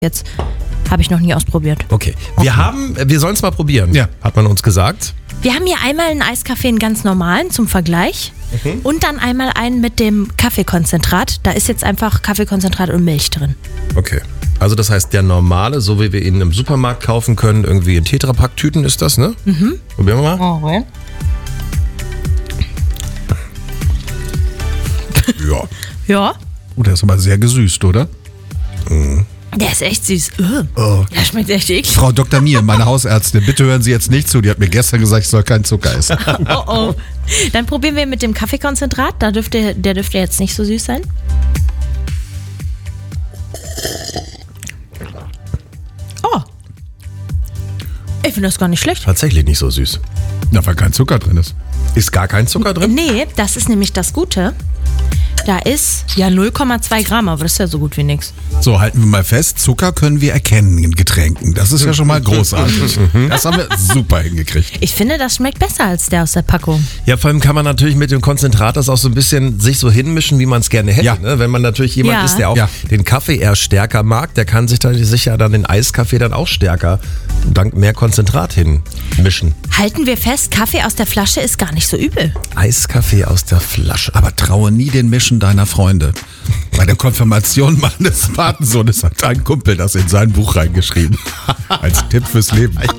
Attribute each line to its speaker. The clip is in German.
Speaker 1: jetzt. Habe ich noch nie ausprobiert.
Speaker 2: Okay. Wir sollen es mal probieren, hat man uns gesagt.
Speaker 1: Wir haben hier einmal einen Eiskaffee, einen ganz normalen zum Vergleich. Und dann einmal einen mit dem Kaffeekonzentrat. Da ist jetzt einfach Kaffeekonzentrat und Milch drin.
Speaker 2: Okay. Also das heißt, der normale, so wie wir ihn im Supermarkt kaufen können, irgendwie in Tetrapack-Tüten ist das, ne? Probieren wir mal.
Speaker 1: Oh,
Speaker 3: Ja.
Speaker 1: ja.
Speaker 3: Der ist aber sehr gesüßt, oder?
Speaker 1: Der ist echt süß. Der schmeckt echt eklig.
Speaker 3: Frau Dr. Mier, meine Hausärztin, bitte hören Sie jetzt nicht zu. Die hat mir gestern gesagt, ich soll keinen Zucker essen.
Speaker 1: Oh. Dann probieren wir mit dem Kaffeekonzentrat. Der dürfte jetzt nicht so süß sein. Oh. Ich finde das gar nicht schlecht.
Speaker 2: Tatsächlich nicht so süß.
Speaker 3: Ja, weil kein Zucker drin ist.
Speaker 2: Ist gar kein Zucker drin?
Speaker 1: Nee, das ist nämlich das Gute. Da ist 0,2 Gramm, aber das ist ja so gut wie nichts.
Speaker 3: So, halten wir mal fest, Zucker können wir erkennen in Getränken. Das ist ja schon mal großartig. Das haben wir super hingekriegt.
Speaker 1: Ich finde, das schmeckt besser als der aus der Packung.
Speaker 2: Ja, vor allem kann man natürlich mit dem Konzentrat das auch so ein bisschen sich so hinmischen, wie man es gerne hätte.
Speaker 3: Ja.
Speaker 2: Ne? Wenn man natürlich jemand ist, der auch den Kaffee eher stärker mag, der kann sich dann den Eiskaffee dann auch stärker dank mehr Konzentrat hinmischen.
Speaker 1: Halten wir fest, Kaffee aus der Flasche ist gar nicht so übel.
Speaker 2: Eiskaffee aus der Flasche.
Speaker 3: Aber traue nie den Mischen deiner Freunde. Bei der Konfirmation meines Patensohnes hat ein Kumpel das in sein Buch reingeschrieben. Als Tipp fürs Leben.